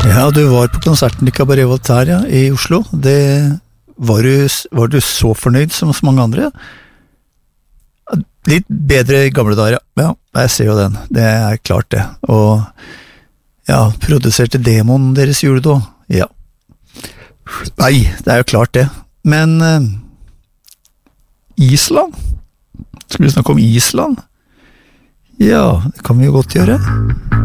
Ja, du var på konserten i Cabaret Voltaire ja, i Oslo. Var du så fornøyd som så mange andre? Litt bedre i gamle dager, ja. Ja, jeg ser jo den. Det er klart det. Og ja, produserte demoen deres gjorde det også. Ja. Nei, det er jo klart det. Men Island? Skal vi snakke om Island? Ja, det kan vi jo godt gjøre.